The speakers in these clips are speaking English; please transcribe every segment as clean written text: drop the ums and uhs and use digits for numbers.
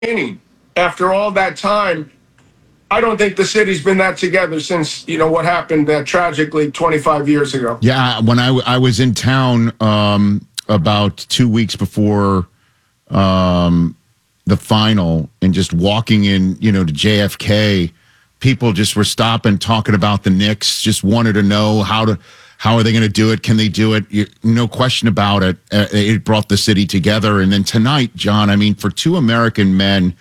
After all that time, I don't think the city's been that together since, what happened tragically 25 years ago. Yeah, when I was in town about 2 weeks before the final and just walking in, to JFK, people just were stopping, talking about the Knicks, just wanted to know how are they going to do it? Can they do it? No question about it. It brought the city together. And then tonight, John, I mean, for two American men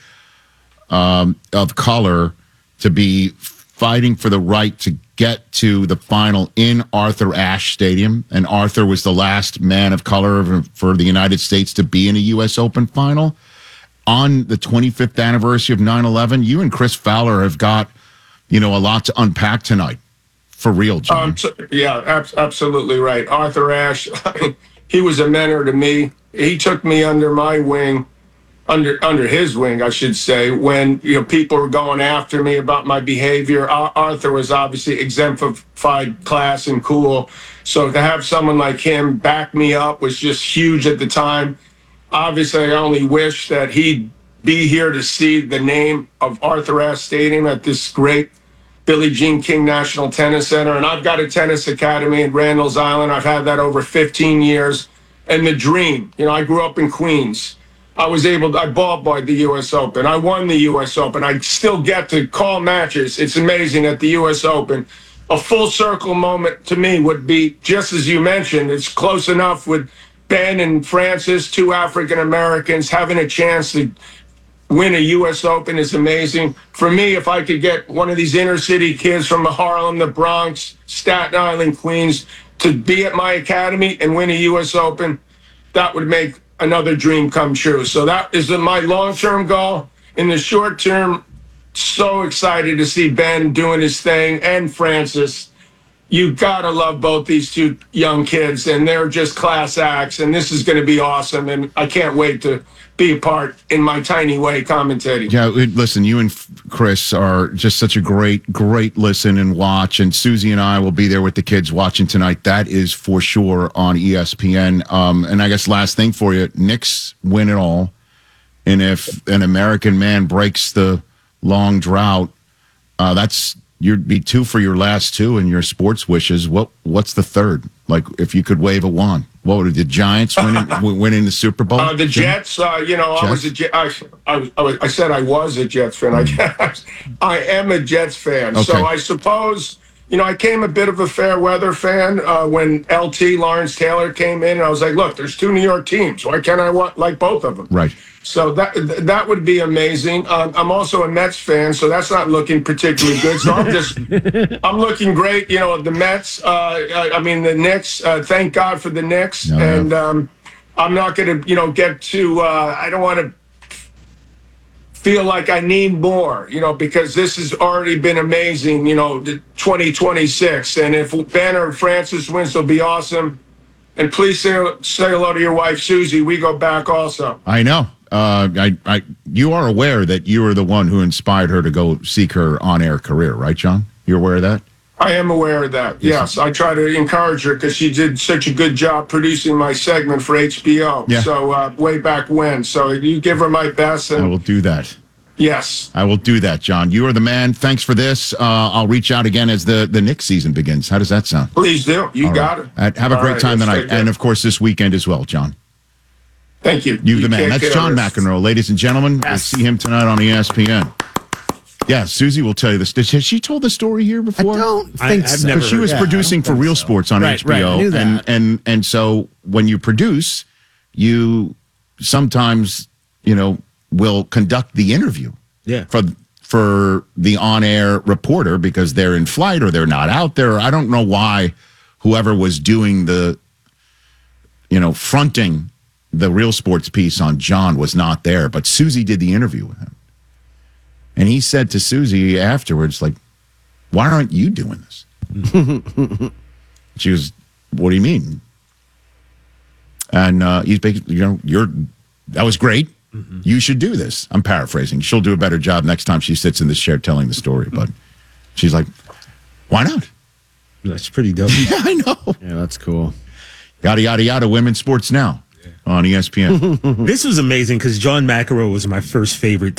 of color to be fighting for the right to get to the final in Arthur Ashe Stadium, and Arthur was the last man of color for the United States to be in a U.S. Open final on the 25th anniversary of 9/11. You and Chris Fowler have got, a lot to unpack tonight. For real, John. Absolutely right. Arthur Ashe, he was a mentor to me. He took me under my wing, under his wing, I should say, when people were going after me about my behavior. Arthur was obviously exemplified class and cool. So to have someone like him back me up was just huge at the time. Obviously, I only wish that he'd be here to see the name of Arthur Ashe Stadium at this great Billie Jean King National Tennis Center. And I've got a tennis academy in Randall's Island. I've had that over 15 years. And the dream, I grew up in Queens. I ball boyed the U.S. Open. I won the U.S. Open. I still get to call matches. It's amazing at the U.S. Open. A full circle moment to me would be, just as you mentioned, it's close enough with Ben and Francis, two African Americans, having a chance to win a U.S. Open is amazing. For me, if I could get one of these inner city kids from Harlem, the Bronx, Staten Island, Queens, to be at my academy and win a U.S. Open, that would make another dream come true. So that is my long-term goal. In the short term, so excited to see Ben doing his thing and Francis. You gotta love both these two young kids, and they're just class acts, and this is going to be awesome, and I can't wait to be a part in my tiny way commentating. Yeah, listen, you and Chris are just such a great listen and watch, and Susie and I will be there with the kids watching tonight. That is for sure on ESPN. And I guess last thing for you, Knicks win it all, and if an American man breaks the long drought, you'd be two for your last two in your sports wishes. What's the third? Like, if you could wave a wand, what would the Giants winning the Super Bowl? The Jets. Jets? I said I was a Jets fan. I guess I am a Jets fan. Okay. So I suppose I came a bit of a fair weather fan when LT Lawrence Taylor came in, and I was like, look, there's two New York teams. Why can't I like both of them? Right. So that would be amazing. I'm also a Mets fan, so that's not looking particularly good. So I'm looking great. The Mets. The Knicks. Thank God for the Knicks. No. And I'm not going to get too. I don't want to feel like I need more. Because this has already been amazing. 2026, and if Ben or Francis wins, it'll be awesome. And please say hello to your wife, Susie. We go back also. I know. You are aware that you were the one who inspired her to go seek her on-air career, right, John? You're aware of that? I am aware of that. Yes, I try to encourage her because she did such a good job producing my segment for HBO. Yeah. So way back when. So you give her my best. And I will do that. Yes. I will do that, John. You are the man. Thanks for this. I'll reach out again as the Knicks season begins. How does that sound? Please do. You got it. Have a great time tonight. And, of course, this weekend as well, John. Thank you. You the man. That's John McEnroe, ladies and gentlemen. Yes. We'll see him tonight on ESPN. Yeah, Susie will tell you this. Has she told the story here before? I don't think so. Because she was producing for Real Sports on HBO. Right, I knew that. And so when you produce, you sometimes, will conduct the interview. Yeah. For the on-air reporter because they're in flight or they're not out there. I don't know why whoever was doing the, fronting the Real Sports piece on John was not there, but Susie did the interview with him. And he said to Susie afterwards, like, why aren't you doing this? She was, what do you mean? And he's basically, that was great. Mm-hmm. You should do this. I'm paraphrasing. She'll do a better job next time she sits in this chair telling the story. But she's like, why not? That's pretty dope. Yeah, I know. Yeah, that's cool. Yada, yada, yada. Women's sports now. Yeah. on ESPN. This was amazing because John McEnroe was my first favorite